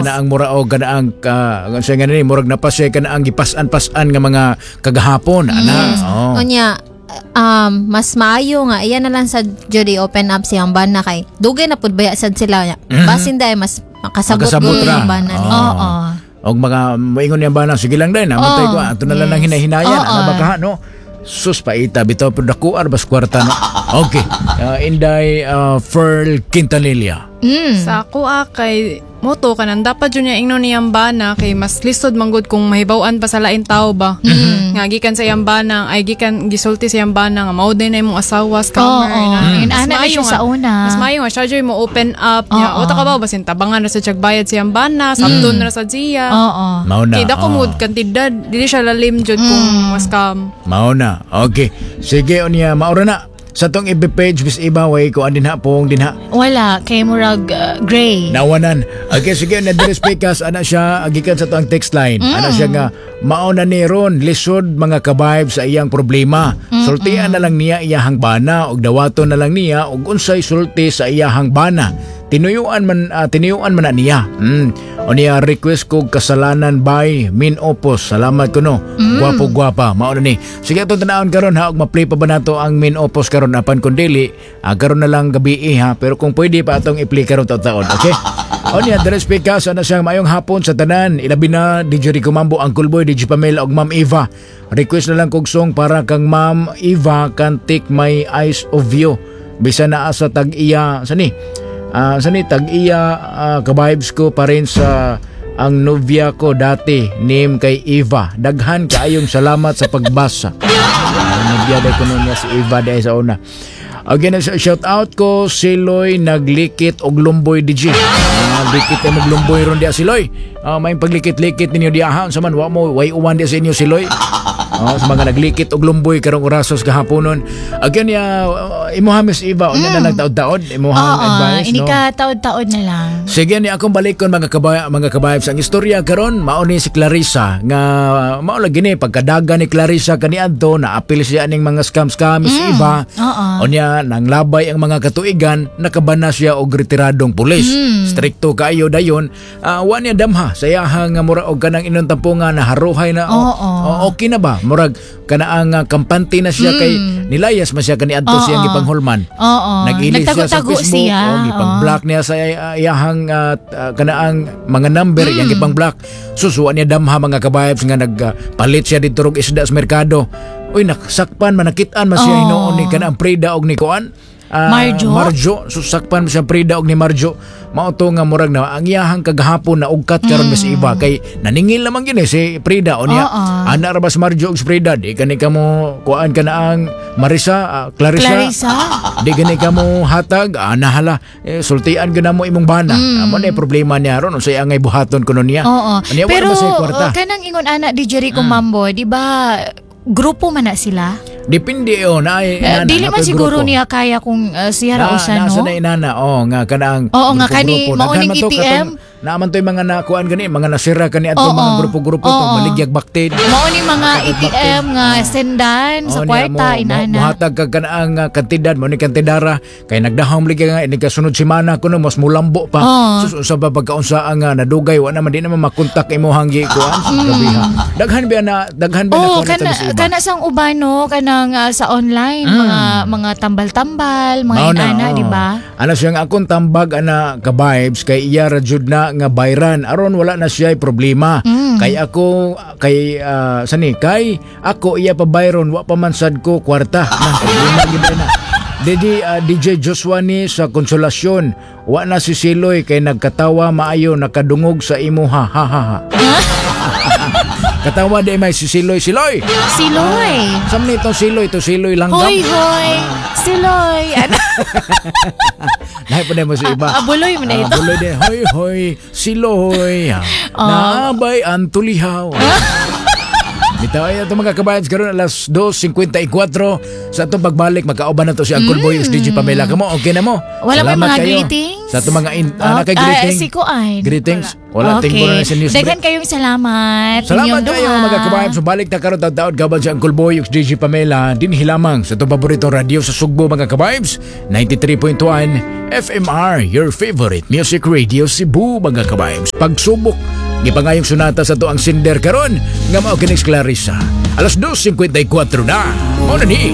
na ang mura o ganaang sa nga ni murag napasya ka na ang gipasan-pasan nga mga kagahapon ana. Unya mas maayo nga iyan na lang sa judi open up siyang bana kay dugay na pud baya sad sila nya. Basin day mas makasabot yung bana ni. Og mga moingon niya bana sige lang day namatay ko ato na lang hinahinayan ana baka no. Sus paita bitaw pud dakuar bas kwarta no. Okay. Inday Ferl Quintanilla. Sa ako kay moto kanan dapat jud niya ingnon niyang bana kay mas lisod manggod kung mahibaw-an pa sa lain tao ba. Nga gikan sa iyang bana ay gikan gisulti sa iyang bana nga mao din na imong asawa scammer ana na siya sa una. Mas maayo nga siya joy mo open up niya. O ta ka ba basin tabangan na sa tiyagbayad sa iyang bana, sabton na sa siya. Mao na. Kida ko mood kantidad dili siya lalim jud kung mas scam. Mao na. Okay. Sige unya maura na. Sa tong FB page bis iba way ko andin ha pong dinha. Wala kay murag gray. Nawanan. Okay sige na dire speakers ana siya agikan sa tong text line. Ana siya nga mao na ni ron lisod mga ka-vibes sa iyang problema. Sultian na lang niya iyahang bana og dawaton na lang niya og unsay sulti sa iyahang bana. Tinuyuan man na niya. O niya request ko kasalanan by Min Opos. Salamat ko no. Gwapo-gwapa. Mao na ni. Sige atong tanawon karon ha og ma-play pa ba nato ang Min Opos karon apan kun dili karon na lang gabi ha pero kung pwede pa atong i-play karon taon. Okay? O niya dire speakers ana siyang mayong hapon sa tanan. Ilabi na DJ Rico Mambo, Uncle Boy, DJ Pamela og Ma'am Eva. Request na lang kog song para kang Ma'am Eva Can't Take My Eyes Off You. Bisa na asa tag-iya tag-iya ka-vibes ko pa rin sa ang nobya ko dati name kay Eva. Daghan kaayong salamat sa pagbasa. Nobya day ko niya si Eva day sa una. Again, shout out ko Siloy naglikit og lumboy DJ. Likit og lumboy ron dia Siloy. May paglikit-likit ninyo diahan sa man wa mo way uwan dia sa inyo Siloy. Sa mga naglikit og lumboy karong orasos gahaponon. Again ya imuha Miss Eva unya na lang taod-taod imuhang advice ini ka taod-taod na lang. Sige ni akong balikon mga kabayabs ang istorya karon mao ni si Clarissa nga mao lagi ni pagkadaga ni Clarissa kaniadto na apil siya ning mga scam Miss Eva. Unya nang labay ang mga katuigan nakabana siya og retiradong pulis. Strikto kaayo dayon wa niya damha sa iyahang mura og kanang inon tampungan na haruhay na okay na ba murag kanaang kampante na siya kay nilayas man siya kaniadto siyang gipanghulman. Nag-ilis siya sa Facebook gipang-block niya sa iyahang kanaang mga number yang gipang-block. Susuan niya damha mga kabayabs nga nagpalit siya dito rog isda sa merkado. Uy naksakpan manakit-an man siya hinuon ni kanaang Prida og ni Kuan Marjo susakpan siya Prida og ni Marjo. Mao to nga murag na ang iyahang kagahapon na ugkat karon Miss Eva kay naningil naman gini si Prida o niya ana ra bas Marjo og si Prida di kani kamo kuan kana ang Marisa Clarissa di kani kamo hatag nahala sultian gina mo imong bana amo na problema niya ron unsay angay buhaton kuno niya. Pero kanang ingon ana di Jericho Mambo di ba grupo man na sila? Depende dili man siguro niya kaya kung siya ra usa no. Nasa na inana nga kanang nga kani mao ning ATM. Naaman to yung mga nakuan gani, mga nasira kani ato mga grupo-grupo to maligyag bakted. Mao ni mga ATM nga sendan sa kwarta inana. Muhatag ka kanaang kantidad mo ni kantidara kay nagdahom ligi nga ini kasunod semana kuno mas mulambo pa. Sa pagkaunsa nga nadugay wa naman di naman makontak imong hanggi kuan gabiha. Daghan ba na kana sang ubano kanang sa online mga tambal-tambal mga inana di ba? Ana siyang akong tambag ana ka vibes kay iya ra jud na nga bayran aron wala na siya problema. Kay ako kay ako iya pa bayron wa pa man sad ko kwarta na problema gid na. DJ Joshua ni sa Konsolasyon wa na si Siloy kay nagkatawa maayo nakadungog sa imo ha. Katawa di may si Siloy. Siloy! Sam nito Siloy langgam. Hoy! Siloy! Lahat po na mo sa iba. Buloy mo na ito. Buloy din. Hoy! Siloy! Nabay ang tulihaw. Bitaw ay ito mga kabayan karon alas 2:54 sa atong pagbalik magkauban na to si Uncle Boy ug DJ Pamela kamo okay na mo. Wala ba Salamat mga kayo. greetings? Sa atong mga kay greeting. Si Kuan. Greetings. Wala tingko na sa news. Daghan kayong salamat. Salamat Inyong kayo duha. mga kabayan. So balik na karon taon kauban si Uncle Boy ug DJ Pamela din hilamang sa itong paboritong radio sa Sugbo mga kabibes 93.1 FMR, your favorite music radio Cebu mga kabibes. Pagsubok gipangayong sunata sa tuang sinder karon nga mao kining Clarissa. Alas 2:54 na. Mao na ni